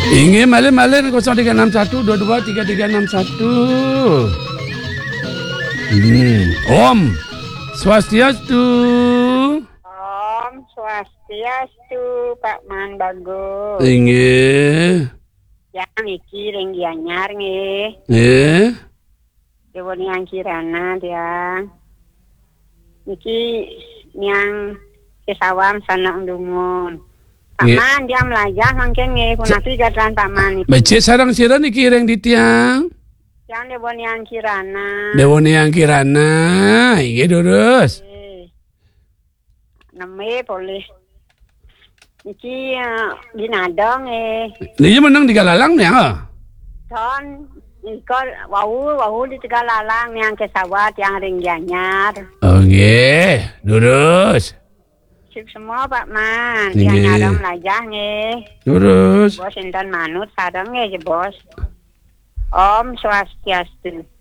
Inge malen 0361 22 3361. Om Swastiastu. Om Swastiastu, Pak Man Bagus. Inge. Yang iki ring anyar nggih. Dewan yang kirana dia. Niki yang kesawam sana undumun. Pak Man dia melajah mangken nggih punapi gadran Pak Man. Becik sarang sira niki ring ditiang. Yang dewan yang kirana. Dewan yang kirana. Inge durus. Name boleh. Niki dinadong Ini menang di Galalang nih ah. Ton ikor wau di Tegalalang yang kesawat yang ring anyar. Oke, durus. Sip semua Pak Man. Yang nadong melajah nggih. Durus. Bos intan manut sareng nggih bos. Om Swastiastu.